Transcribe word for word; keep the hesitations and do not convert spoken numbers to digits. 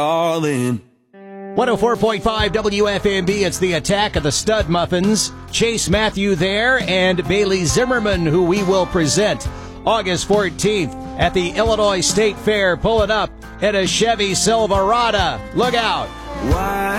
all in. one oh four point five W F M B, it's the Attack of the Stud Muffins. Chase Matthew there and Bailey Zimmerman, who we will present August fourteenth at the Illinois State Fair. Pull it up in a Chevy Silverado. Look out. Why